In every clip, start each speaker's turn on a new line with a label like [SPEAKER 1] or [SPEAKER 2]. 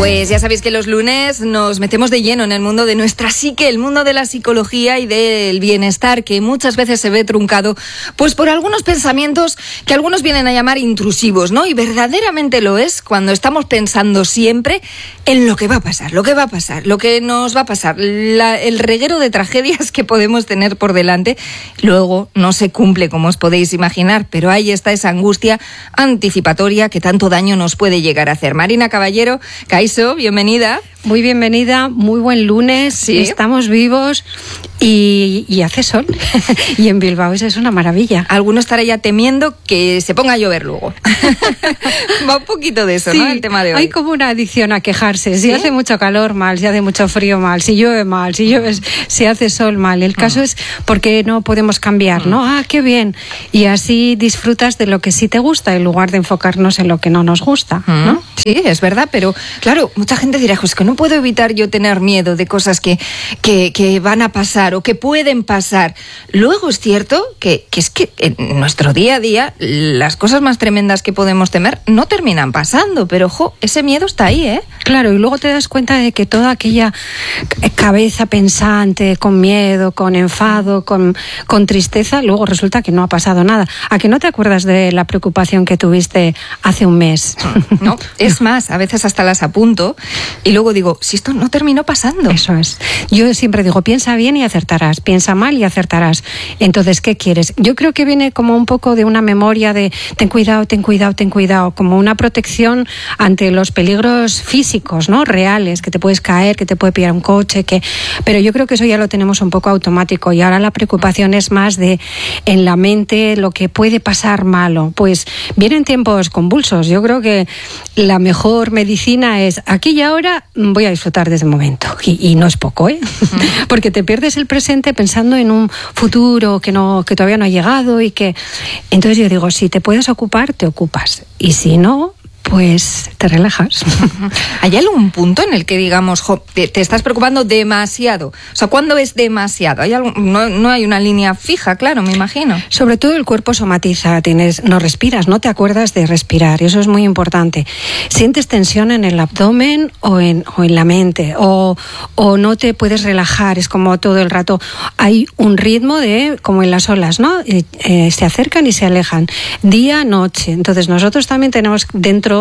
[SPEAKER 1] Pues ya sabéis que los lunes nos metemos de lleno en el mundo de nuestra psique, el mundo de la psicología y del bienestar, que muchas veces se ve truncado pues por algunos pensamientos que algunos vienen a llamar intrusivos, ¿no? Y verdaderamente lo es cuando estamos pensando siempre en lo que va a pasar, lo que va a pasar, lo que nos va a pasar, el reguero de tragedias que podemos tener por delante. Luego no se cumple, como os podéis imaginar, pero ahí está esa angustia anticipatoria que tanto daño nos puede llegar a hacer. Marina Caballero, Caiso, bienvenida.
[SPEAKER 2] Muy bienvenida, muy buen lunes, sí. Estamos vivos y hace sol. Y en Bilbao eso es una maravilla.
[SPEAKER 1] Alguno estará ya temiendo que se ponga a llover luego. Va un poquito de eso, sí, ¿no? El tema de hoy.
[SPEAKER 2] Hay como una adicción a quejarse. Si hace mucho calor, mal. Si hace mucho frío, mal. Si llueve, mal. Si hace sol, mal. El caso es porque no podemos cambiar, ¿no? Ah, qué bien. Y así disfrutas de lo que sí te gusta en lugar de enfocarnos en lo que no nos gusta, ¿no?
[SPEAKER 1] Sí, es verdad, pero claro, mucha gente dirá, pues que no puedo evitar yo tener miedo de cosas que van a pasar o que pueden pasar. Luego es cierto que es que en nuestro día a día las cosas más tremendas que podemos temer no terminan pasando, pero ese miedo está ahí, ¿eh?
[SPEAKER 2] Claro, y luego te das cuenta de que toda aquella cabeza pensante, con miedo, con enfado, con tristeza, luego resulta que no ha pasado nada. ¿A que no te acuerdas de la preocupación que tuviste hace un mes?
[SPEAKER 1] No, es más, a veces hasta las apunto y luego digo, si esto no terminó pasando.
[SPEAKER 2] Eso es. Yo siempre digo, piensa bien y acertarás, piensa mal y acertarás. Entonces, ¿qué quieres? Yo creo que viene como un poco de una memoria de ten cuidado, ten cuidado, ten cuidado, como una protección ante los peligros físicos, ¿no? Reales, que te puedes caer, que te puede pillar un coche, pero yo creo que eso ya lo tenemos un poco automático y ahora la preocupación es más de en la mente lo que puede pasar malo. Pues vienen tiempos convulsos. Yo creo que la mejor medicina es aquí y ahora voy a disfrutar de ese momento. Y no es poco, ¿eh? Porque te pierdes el presente pensando en un futuro que todavía no ha llegado y que... Entonces yo digo, si te puedes ocupar, te ocupas. Y si no, pues te relajas.
[SPEAKER 1] ¿Hay algún punto en el que digamos, te estás preocupando demasiado? O sea, ¿cuándo es demasiado? No hay una línea fija, claro, me imagino.
[SPEAKER 2] Sobre todo el cuerpo somatiza, no respiras, no te acuerdas de respirar, y eso es muy importante. Sientes tensión en el abdomen o en la mente, o no te puedes relajar, es como todo el rato. Hay un ritmo como en las olas, ¿no? Se acercan y se alejan, día, noche. Entonces nosotros también tenemos dentro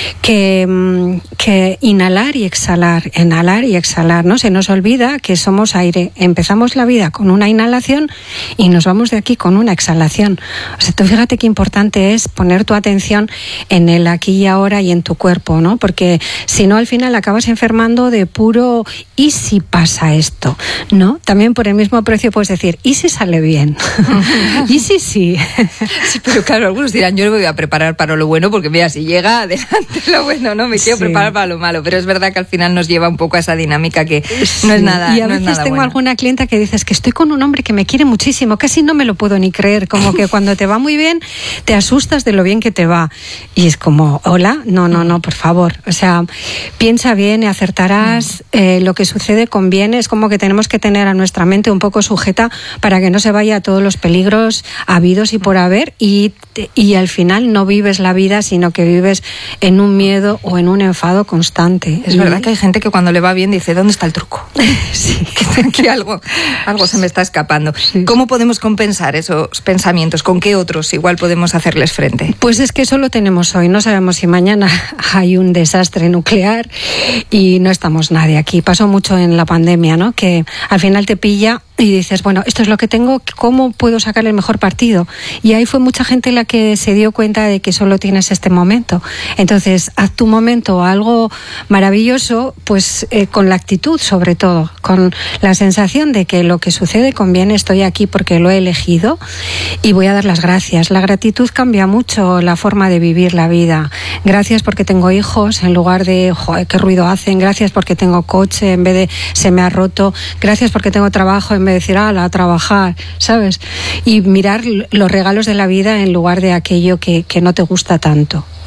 [SPEAKER 2] que inhalar y exhalar, ¿no? Se nos olvida que somos aire. Empezamos la vida con una inhalación y nos vamos de aquí con una exhalación. O sea, tú fíjate qué importante es poner tu atención en el aquí y ahora y en tu cuerpo, ¿no? Porque si no, al final acabas enfermando de puro ¿y si pasa esto? ¿No? También por el mismo precio puedes decir ¿y si sale bien? ¿Y si sí?
[SPEAKER 1] Sí, pero claro, algunos dirán yo me voy a preparar para lo bueno porque mira, si llega adelante lo bueno, no me quiero preparar para lo malo, pero es verdad que al final nos lleva un poco a esa dinámica que no es nada.
[SPEAKER 2] Y a veces tengo alguna clienta que dices que estoy con un hombre que me quiere muchísimo, casi no me lo puedo ni creer, como que cuando te va muy bien te asustas de lo bien que te va y es como, hola, no, por favor, o sea, piensa bien y acertarás, lo que sucede conviene, es como que tenemos que tener a nuestra mente un poco sujeta para que no se vaya a todos los peligros habidos y por haber y al final no vives la vida, sino que vives en un miedo o en un enfado constante.
[SPEAKER 1] Es verdad que hay gente que cuando le va bien dice, ¿dónde está el truco?
[SPEAKER 2] Sí.
[SPEAKER 1] Que algo se me está escapando. Sí. ¿Cómo podemos compensar esos pensamientos? ¿Con qué otros igual podemos hacerles frente?
[SPEAKER 2] Pues es que eso lo tenemos hoy. No sabemos si mañana hay un desastre nuclear y no estamos nadie aquí. Pasó mucho en la pandemia, ¿no? Que al final te pilla y dices, bueno, esto es lo que tengo, ¿cómo puedo sacar el mejor partido? Y ahí fue mucha gente la que se dio cuenta de que solo tienes este momento. Entonces, haz tu momento algo maravilloso, pues con la actitud sobre todo, con la sensación de que lo que sucede conviene, estoy aquí porque lo he elegido y voy a dar las gracias. La gratitud cambia mucho la forma de vivir la vida. Gracias porque tengo hijos en lugar de, joder, qué ruido hacen. Gracias porque tengo coche en vez de se me ha roto. Gracias porque tengo trabajo en vez de decir, ala, a trabajar, ¿sabes? Y mirar los regalos de la vida en lugar de aquello que no te gusta tanto.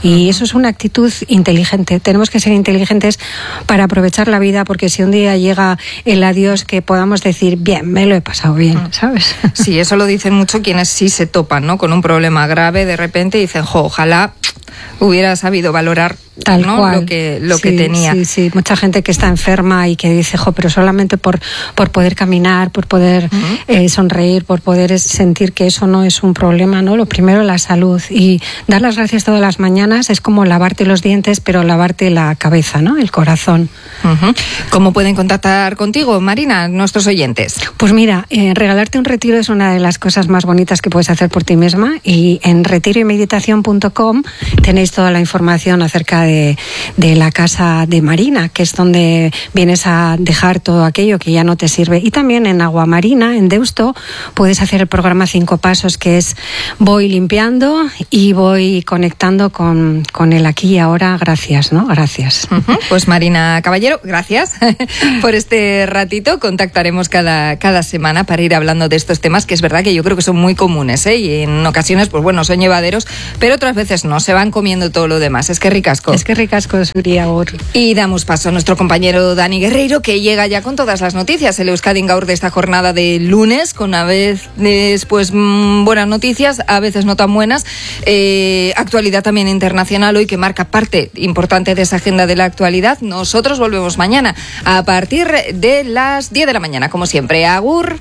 [SPEAKER 2] Y eso es una actitud inteligente. Tenemos que ser inteligentes para aprovechar la vida, porque si un día llega el adiós, que podamos decir, bien, me lo he pasado bien, ¿sabes?
[SPEAKER 1] Sí, eso lo dicen mucho quienes sí se topan, ¿no?, con un problema grave de repente y dicen, ojalá hubiera sabido valorar
[SPEAKER 2] Tal
[SPEAKER 1] ¿no?,
[SPEAKER 2] cual.
[SPEAKER 1] lo que tenía.
[SPEAKER 2] Sí, mucha gente que está enferma y que dice, pero solamente por poder caminar, por poder sonreír, por poder sentir que eso no es un problema, ¿no? Lo primero, la salud. Y dar las gracias todas las mañanas es como lavarte los dientes, pero lavarte la cabeza, ¿no? El corazón.
[SPEAKER 1] ¿Cómo pueden contactar contigo, Marina, nuestros oyentes?
[SPEAKER 2] Pues mira, regalarte un retiro es una de las cosas más bonitas que puedes hacer por ti misma, y en retiroymeditación.com tenéis toda la información acerca de la casa de Marina, que es donde vienes a dejar todo aquello que ya no te sirve. Y también en Agua Marina, en Deusto, puedes hacer el programa 5 pasos, que es voy limpiando y voy conectando con el aquí y ahora. Gracias, ¿no? Gracias.
[SPEAKER 1] Pues Marina Caballero, gracias por este ratito. Contactaremos cada semana para ir hablando de estos temas, que es verdad que yo creo que son muy comunes, ¿eh? Y en ocasiones, pues bueno, son llevaderos, pero otras veces no, se van comiendo todo lo demás. Es que ricasco.
[SPEAKER 2] Es que ricasco, Suria.
[SPEAKER 1] Y damos paso a nuestro compañero Dani Guerreiro, que llega ya con todas las noticias. El Euskadi Gaur de esta jornada de lunes, con a veces pues buenas noticias, a veces no tan buenas. Actualidad también internacional hoy, que marca parte importante de esa agenda de la actualidad. Nosotros volvemos mañana a partir de las 10 de la mañana, como siempre. Agur.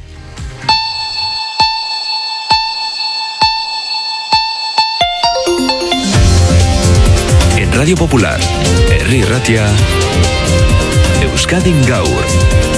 [SPEAKER 3] Radio Popular, Herri Ratia, Euskadi Gaur.